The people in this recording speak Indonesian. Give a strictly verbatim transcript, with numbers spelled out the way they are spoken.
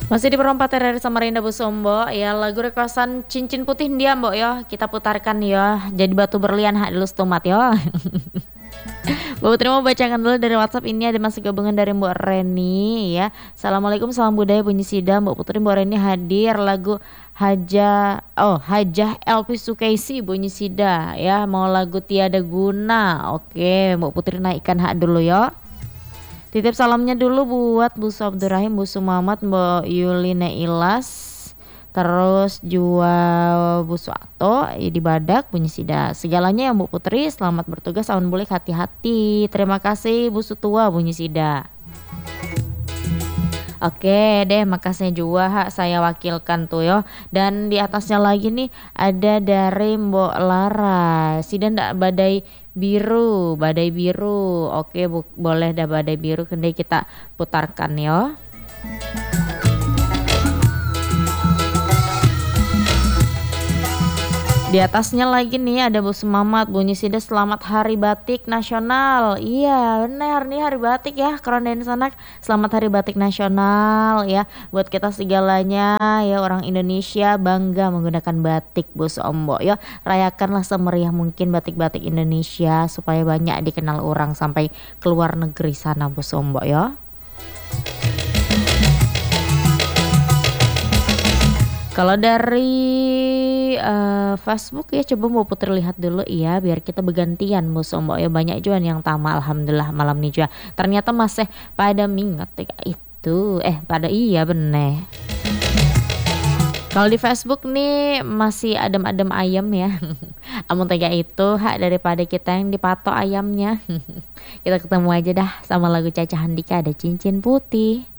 Masih di perempatan dari Samarinda Bu Sombo ya, lagu requestan Cincin Putih dia Mbok yo, kita putarkan ya. Jadi batu berlian hak dulu stomat yo. Mbak Putri mau bacakan dulu dari WhatsApp. Ini ada masih gabungan dari Mbak Reni ya. Assalamualaikum, salam budaya bunyi sida. Mbak Putri, Mbak Reni hadir lagu Haja oh Hajah Elvi Sukaisi bunyi sida ya. Mau lagu Tiada Guna. Oke, Mbak Putri naikkan hak dulu ya. Titip salamnya dulu buat Bu Abdurrahim, Bu Sumamat, Mbak Yulina Ilas, terus jual Bu Suato di Badak bunyi sida. Segalanya yang Bu Putri, selamat bertugas, awan bulik, hati-hati. Terima kasih Bu Sutua bunyi sida. Oke deh, makasih juga hak saya wakilkan tuh yo. Dan di atasnya lagi nih ada dari Mbok Lara. Sida ndak badai biru, badai biru. Oke, bu, boleh dah badai biru, kendai kita putarkan yo. Di atasnya lagi nih ada Bu Sumamat bunyi sida, selamat Hari Batik Nasional. Iya benar nih Hari Batik ya, keren dan sanak. Selamat Hari Batik Nasional ya, buat kita segalanya ya, orang Indonesia bangga menggunakan batik Bu Sombo ya. Rayakanlah semeriah mungkin batik-batik Indonesia supaya banyak dikenal orang sampai keluar negeri sana Bu Sombo ya. Kalau dari uh, Facebook ya, coba mau Putri lihat dulu ya, biar kita bergantian Bu Sombo ya. Banyak juga yang tama alhamdulillah malam ini juga. Ternyata masih pada mingat itu. Eh pada iya bener. Kalau di Facebook nih masih adem-adem ayam ya. Amun tega itu hak daripada kita yang dipatok ayamnya. Kita ketemu aja dah sama lagu Caca Handika, ada Cincin Putih.